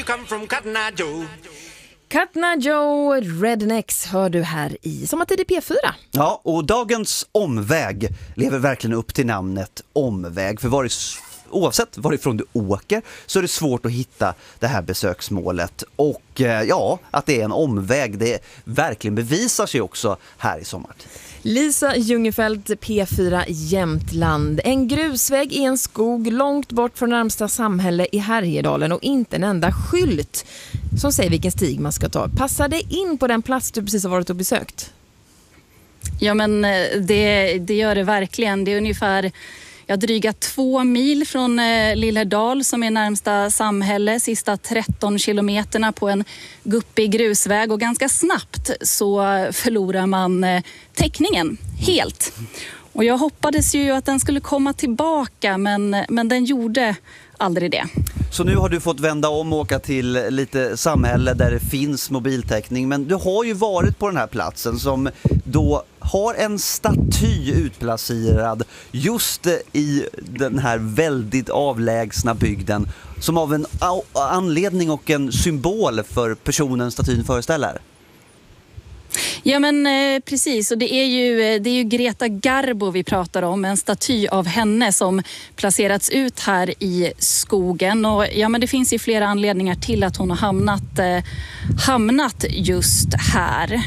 you come from, Cotton Eye Joe? Cotton Eye Joe, Rednecks hör du här i Sommartid i P4. Ja, och dagens omväg lever verkligen upp till namnet omväg. För oavsett varifrån du åker så är det svårt att hitta det här besöksmålet. Och ja, att det är en omväg, det verkligen bevisar sig också här i Sommartid. Lisa Jungerfeldt, P4 Jämtland. En grusväg i en skog långt bort från närmsta samhälle i Härjedalen och inte en enda skylt som säger vilken stig man ska ta. Passar det in på den plats du precis har varit och besökt? Ja, men det gör det verkligen. Det är ungefär dryga 2 mil från Lillhärdal som är närmsta samhälle, sista 13 kilometerna på en guppig grusväg, och ganska snabbt så förlorar man täckningen helt. Och jag hoppades ju att den skulle komma tillbaka, men den gjorde aldrig det. Så nu har du fått vända om och åka till lite samhälle där det finns mobiltäckning, men du har ju varit på den här platsen som då har en staty utplacerad just i den här väldigt avlägsna bygden som av en anledning och en symbol för personen statyn föreställer. Ja, men precis, och det är ju Greta Garbo vi pratar om, en staty av henne som placerats ut här i skogen. Och ja, men det finns ju flera anledningar till att hon har hamnat just här.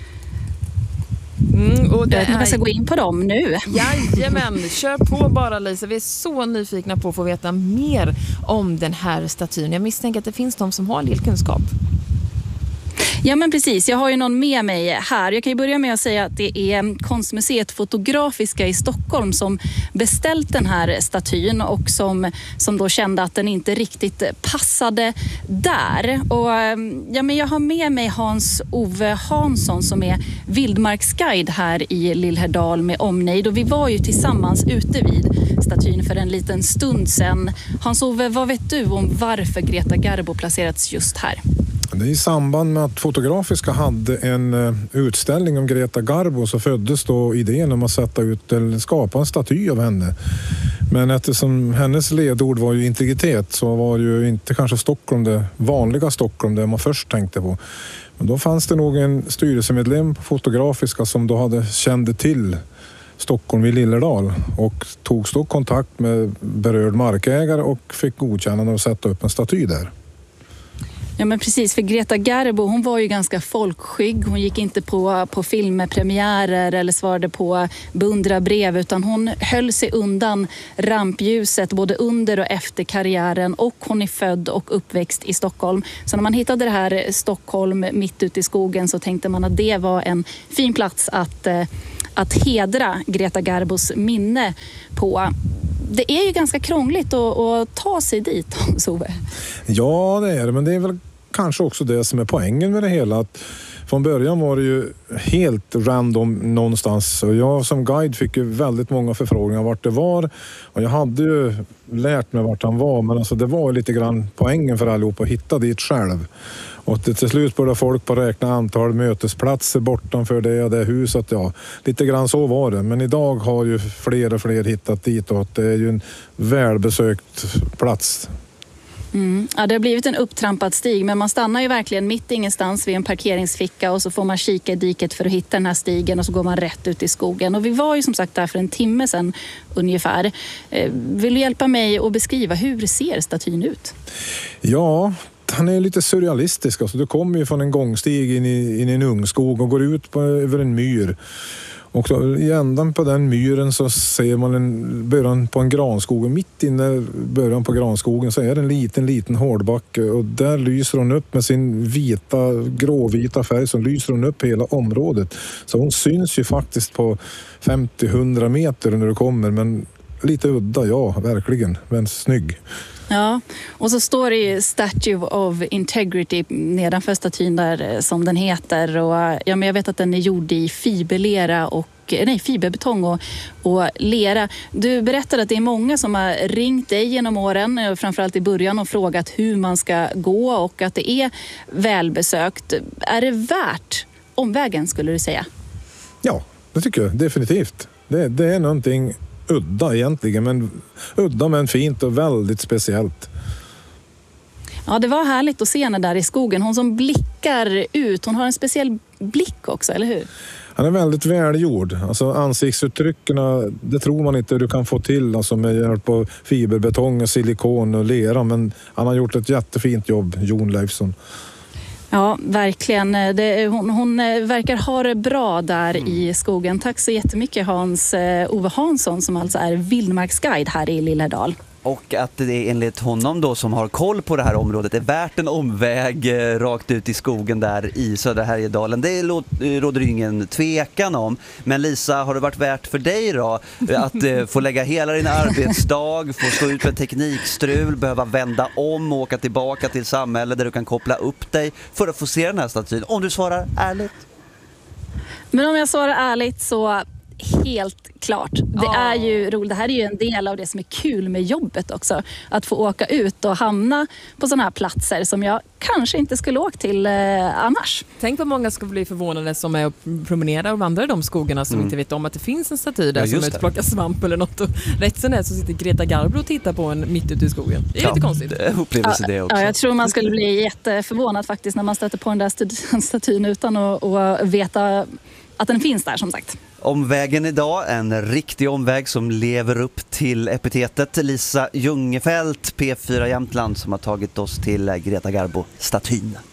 Och jag ska gå in på dem nu. Jajamän, kör på bara Lisa. Vi är så nyfikna på att få veta mer om den här statyn. Jag misstänker att det finns de som har en del kunskap. Ja, men precis. Jag har ju någon med mig här. Jag kan ju börja med att säga att det är Konstmuseet Fotografiska i Stockholm som beställt den här statyn och som då kände att den inte riktigt passade där. Och ja, men jag har med mig Hans-Ove Hansson som är vildmarksguide här i Lillhärdal med omnejd. Och vi var ju tillsammans ute vid statyn för en liten stund sedan. Hans-Ove, vad vet du om varför Greta Garbo placerats just här? Det är i samband med att Fotografiska hade en utställning om Greta Garbo så föddes då idén om att skapa en staty av henne. Men eftersom hennes ledord var ju integritet så var ju inte kanske Stockholm det vanliga Stockholm det man först tänkte på. Men då fanns det nog en styrelsemedlem på Fotografiska som då kände till Stockholm i Lillhärdal och tog då kontakt med berörd markägare och fick godkännande att sätta upp en staty där. Ja, men precis, för Greta Garbo, hon var ju ganska folkskygg. Hon gick inte på filmpremiärer eller svarade på beundrarbrev, utan hon höll sig undan rampljuset både under och efter karriären, och hon är född och uppväxt i Stockholm. Så när man hittade det här Stockholm mitt ute i skogen så tänkte man att det var en fin plats att hedra Greta Garbos minne på. Det är ju ganska krångligt att ta sig dit, Sove. Ja, det är det, men det är väl kanske också det som är poängen med det hela. Att från början var det ju helt random någonstans. Och jag som guide fick ju väldigt många förfrågningar vart det var. Och jag hade ju lärt mig vart han var, men alltså det var ju lite grann poängen för allihopa att hitta dit själv. Och till slut började folk på räkna antal mötesplatser bortanför det huset. Ja, lite grann så var det. Men idag har ju fler och fler hittat dit och det är ju en välbesökt plats. Ja, det har blivit en upptrampad stig, men man stannar ju verkligen mitt ingenstans vid en parkeringsficka och så får man kika i diket för att hitta den här stigen och så går man rätt ut i skogen. Och vi var ju som sagt där för en timme sedan ungefär. Vill du hjälpa mig att beskriva hur ser statyn ut? Ja, han är lite surrealistisk. Alltså, du kommer ju från en gångstig in i en ungskog och går ut över en myr. Och så, i ändan på den myren så ser man början på en granskog. Och mitt inne början på granskogen så är det en liten hårdbacke. Och där lyser hon upp med sin gråvita färg som lyser hon upp hela området. Så hon syns ju faktiskt på 50-100 meter när du kommer. Men lite udda, ja, verkligen. Men snygg. Ja, och så står det ju Statue of Integrity nedanför statyn där som den heter. Och ja, men jag vet att den är gjord i fiberbetong och lera. Du berättade att det är många som har ringt dig genom åren, framförallt i början, och frågat hur man ska gå och att det är välbesökt. Är det värt omvägen, skulle du säga? Ja, det tycker jag definitivt. Det är någonting udda egentligen, men udda men fint och väldigt speciellt. Ja, det var härligt att se henne där i skogen. Hon som blickar ut, hon har en speciell blick också, eller hur? Han är väldigt välgjord. Alltså ansiktsuttryckerna, det tror man inte du kan få till alltså med hjälp av fiberbetong, silikon och lera. Men han har gjort ett jättefint jobb, Jon Leifsson. Ja, verkligen. Hon verkar ha det bra där i skogen. Tack så jättemycket Hans-Ove Hansson som alltså är vildmarksguide här i Lillhärdal. Och att det enligt honom då som har koll på det här området är värt en omväg rakt ut i skogen där i södra Härjedalen. Det råder ingen tvekan om. Men Lisa, har det varit värt för dig då att få lägga hela din arbetsdag, få stå ut med teknikstrul, behöva vända om och åka tillbaka till samhället där du kan koppla upp dig för att få se den här statyn? Om du svarar ärligt. Men om jag svarar ärligt så helt klart. Det är ju roligt. Det här är ju en del av det som är kul med jobbet också. Att få åka ut och hamna på sådana här platser som jag kanske inte skulle åka till annars. Tänk vad många ska bli förvånade som är och promenerar och vandrar i de skogarna som inte vet om att det finns en staty där som utplockar svamp eller något. Och rätt sen är så sitter Greta Garbo och tittar på en mitt ute i skogen. Det är lite konstigt. Upplevelse det också. Ja, jag tror man skulle bli jätteförvånad faktiskt när man stöter på den där statyn utan att veta att den finns där som sagt. Omvägen idag, en riktig omväg som lever upp till epitetet. Lisa Ljungefelt, P4 Jämtland, som har tagit oss till Greta Garbo-statyn.